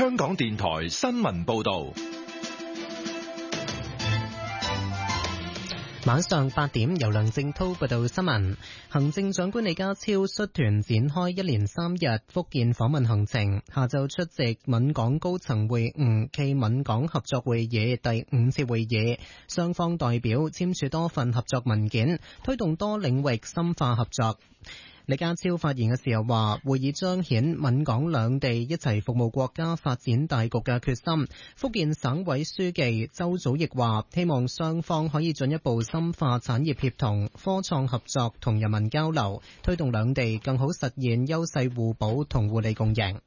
香港電台新聞報道。 晚上8點，由梁正濤報道新聞。行政長官李家超率團展開一連3日福建訪問行程，下晝出席閩港高層會晤暨閩港合作會議第5次會議，雙方代表簽署多份合作文件，推動多領域深化合作。李家超發言嘅時候話，會議彰顯閩港兩地一齊服務國家發展大局嘅決心。福建省委書記周祖義話，希望雙方可以進一步深化產業協同、科創合作同人民交流，推動兩地更好實現優勢互補同互利共贏。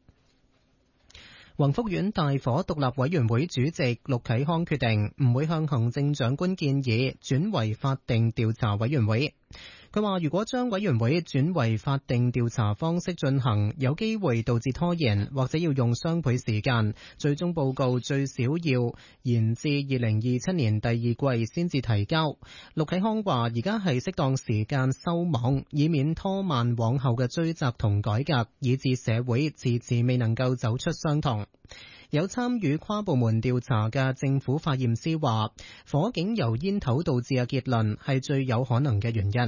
宏福苑大火獨立委員會主席陸啟康決定唔會向行政長官建議轉為法定調查委員會。佢話如果將委員會轉為法定調查方式進行，有機會導致拖延，或者要用雙倍時間，最終報告最少要延至2027年第2季先至提交。陸啟康話而家係適當時間收網，以免拖慢往後嘅追責同改革，以致社會遲遲未能夠走出傷痛。有參與跨部門調查嘅政府化驗師話，火警由煙頭導致嘅結論係最有可能嘅原因。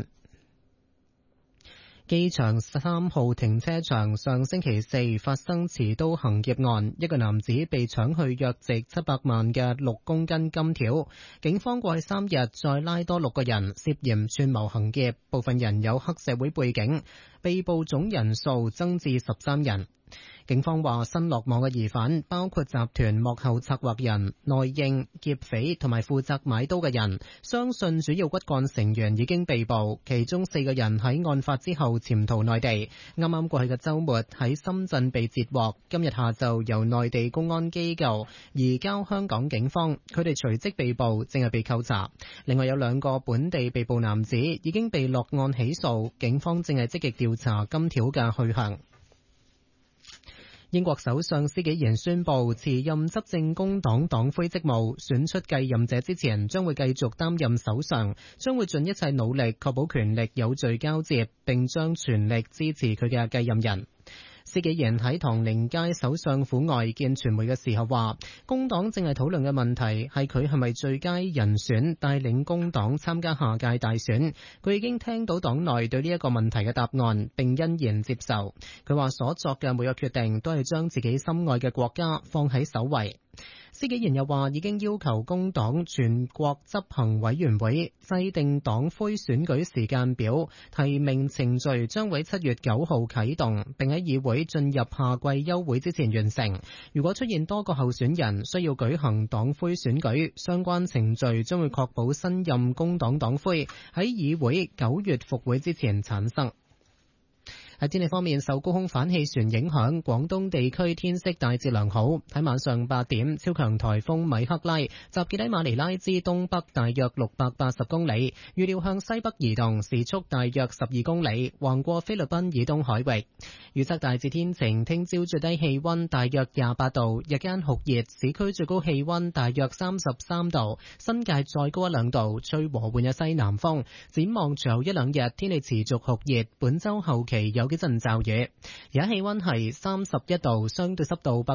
機場3號停車場上星期四發生持刀行劫案，一個男子被搶去約值700萬嘅6公斤金條。警方過去3日再拉多6個人涉嫌串謀行劫，部分人有黑社會背景，被捕總人數增至13人。警方話新落網嘅疑犯包括集團幕後策劃人、內應、劫匪同埋負責買刀嘅人，相信主要骨幹成員已經被捕，其中4個人喺案發之後潛逃內地，啱啱過去嘅週末喺深圳被截獲，今日下晝由內地公安機構移交香港警方，佢哋隨即被捕，正係被扣查。另外有2個本地被捕男子已經被落案起訴，警方正係積極調查金條嘅去向。英國首相施紀賢宣布辭任執政工黨黨魁職務，選出繼任者之前將會繼續擔任首相，將會盡一切努力確保權力有序交接，並將全力支持佢嘅繼任人。施紀賢喺唐寧街首相府外見傳媒嘅時候話，工黨正係討論嘅問題係佢係咪最佳人選帶領工黨參加下屆大選。佢已經聽到黨內對呢一個問題嘅答案，並欣然接受。佢話所作嘅每個決定都係將自己心愛嘅國家放喺首位。施紀賢又話已經要求工黨全國執行委員會制定黨魁選舉時間表，提名程序將會7月9號啟動，並喺議會進入夏季休會之前完成。如果出現多個候選人需要舉行黨魁選舉，相關程序將會確保新任工黨黨魁喺議會9月復會之前產生。喺天氣方面，受高空反氣旋影響，廣東地區天色大致良好。喺晚上8點，超強颱風米克拉集結喺馬尼拉之東北大約680公里，預料向西北移動，時速大約12公里，橫過菲律賓以東海域。預測大致天晴，聽朝最低氣溫大約28度，日間酷熱，市區最高氣溫大約33度，新界再高1-2度，吹和緩嘅西南風。展望隨後1-2日，天氣持續酷熱，本週後期有幾陣驟雨。而家氣溫係31度，相對濕度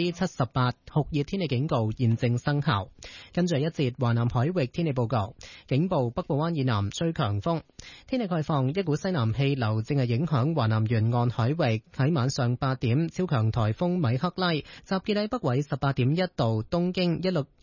78%，酷熱天氣警告現正生效。跟住一節華南海域天氣報告，警報北部灣以南吹強風。天氣概況，一股西南氣流正係影響華南沿岸海域。喺晚上8點，超強颱風米克拉集結喺北緯18.1度，東經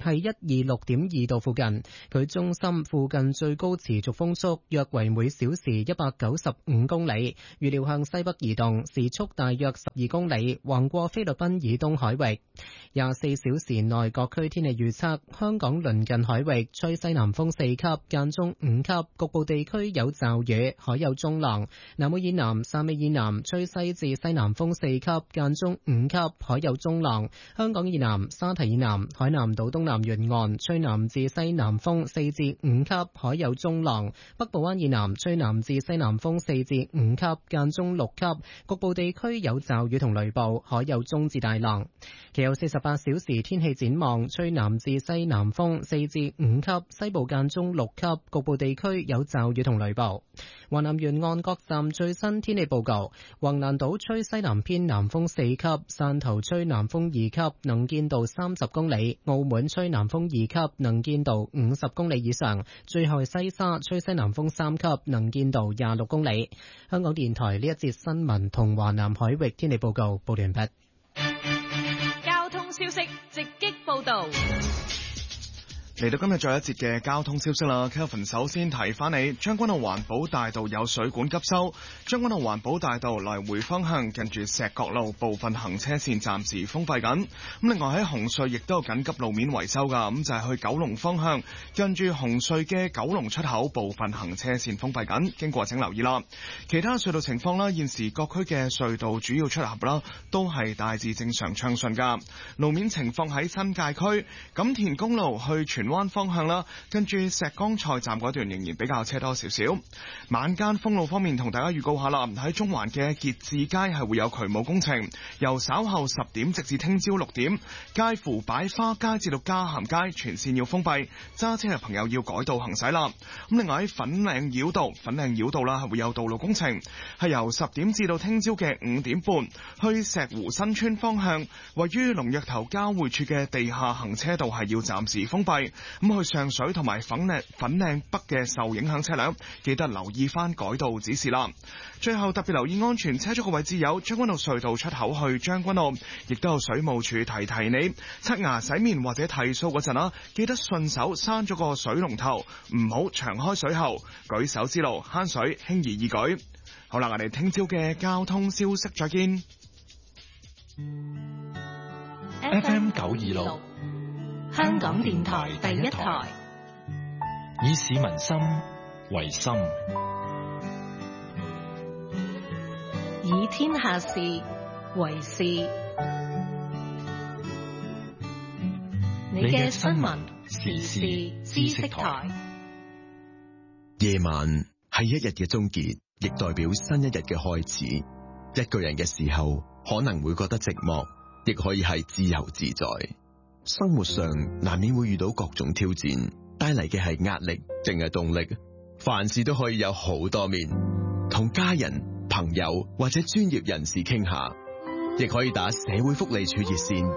126.2度附近。佢中心附近最高持續風速約為每小時195公里，預料向西北移動，時速大約12公里，橫過菲律賓以東海域。24小時內各區天氣預測，香港鄰近海域吹西南風4級，間中5級，局部地區有驟雨，海有中浪。南澳以南、汕尾以南吹西至西南風4級，間中5級，海有中浪。香港以南、沙堤以南、海南島東南沿岸吹南至西南風4至5級，海有中浪。北部灣以南吹南至西南風4至5級，間中中6級，局部地區有驟雨同雷暴，海有中至大浪。其後48小時天氣展望，吹南至西南風4至5級，西部間中6級，局部地區有驟雨同雷暴。華南沿岸各站最新天氣報告：橫瀾島吹西南偏南風4級，汕頭吹南風2級，能見度30公里；澳門吹南風2級，能見度50公里以上。最後係西沙吹西南風3級，能見度26公里。香港電台呢一節新聞同華南海域天氣報告報完畢。 交通消息直擊報道。 嚟到今日最後一節嘅交通消息啦 ，Kelvin 首先提翻你，將軍澳環保大道有水管急修，將軍澳環保大道來回方向近住石角路部分行車線暫時封閉緊。咁另外喺紅隧亦都有緊急路面維修噶，咁就係去九龍方向近住紅隧嘅九龍出口部分行車線封閉緊，經過請留意啦。其他隧道情況啦，現時各區嘅隧道主要出口啦都係大致正常暢順噶。路面情況喺新界區錦田公路去荃灣方向啦，跟住石崗菜站嗰段仍然比較車多少少。晚間封路方面，同大家預告下啦，喺中環嘅結志街係會有渠務工程，由稍後10點直至聽朝6點，介乎擺花街至到嘉咸街全線要封閉，揸車嘅朋友要改道行駛啦。咁另外喺粉嶺繞道啦係會有道路工程，係由10點至到聽朝嘅5點半，去石湖新村方向，位於龍躍頭交匯處嘅地下行車道係要暫時封閉。咁去上水同埋粉嶺北嘅受影響車輛，記得留意翻改道指示啦。最後特別留意安全車速嘅位置有將軍澳隧道出口去將軍澳，亦都有水務署提你，刷牙洗面或者剃鬚嗰陣啦，記得順手閂咗個水龍頭，唔好長開水喉，舉手之勞慳水，輕而易舉。好啦，我哋聽朝嘅交通消息再見。 FM 926 香港電台第一台， 以市民心為心， 以天下事為事。你嘅新聞時事知識台。 夜晚係一日嘅終結，亦代表新一日嘅開始。一個人嘅時候，可能會覺得寂寞，亦可以係自由自在。生活上難免會遇到各種挑戰，帶嚟嘅係壓力定係動力？凡事都可以有好多面，同家人、朋友或者專業人士傾下，亦可以打社會福利處熱線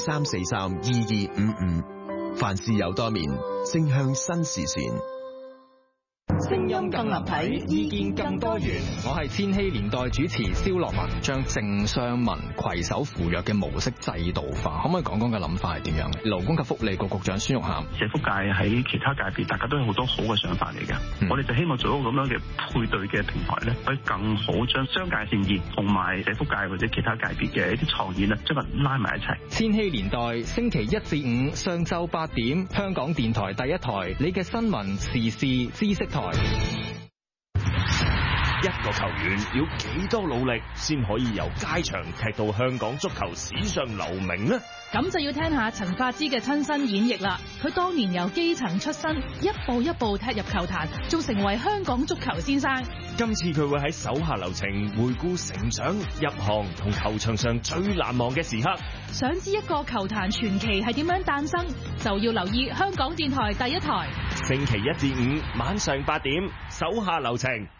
23432255。凡事有多面，正向新視線。 聲音更立體，意見更多元。我係千禧年代主持蕭樂文，將政商民攜手扶弱嘅模式制度化，可唔可以講講嘅諗法係點樣？勞工及福利局局長孫玉菡， 社福界喺其他界別，大家都有好多好嘅想法嚟嘅。我哋就希望做到咁樣嘅配對嘅平台咧，可以更好將商界善意同埋社福界或者其他界別嘅一啲創意咧，將佢拉埋一齊。 千禧年代星期1至5上晝8點，香港電台第一台，你嘅新聞時事知識台。 一個球員要幾多努力先可以由街場踢到香港足球史上留名呢？ 咁就要聽下陳發之嘅親身演繹啦。佢當年由基層出身，一步一步踢入球壇，仲成為香港足球先生。 今次佢會喺手下留情，回顧成長、入行同球場上最難忘嘅時刻。 想知一個球壇傳奇係點樣誕生，就要留意香港電台第一台。 星期1至5晚上8點，手下留情。